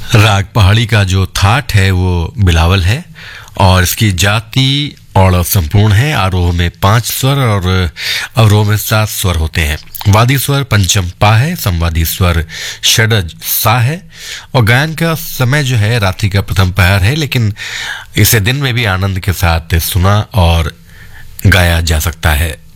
राग पहाड़ी का जो थाट है वो बिलावल है और इसकी जाति और संपूर्ण है। आरोह में 5 स्वर और अवरोह में 7 स्वर होते हैं। वादी स्वर पंचम पा है, संवादी स्वर षडज सा है और गायन का समय जो है रात्रि का प्रथम पहर है, लेकिन इसे दिन में भी आनंद के साथ सुना और गाया जा सकता है।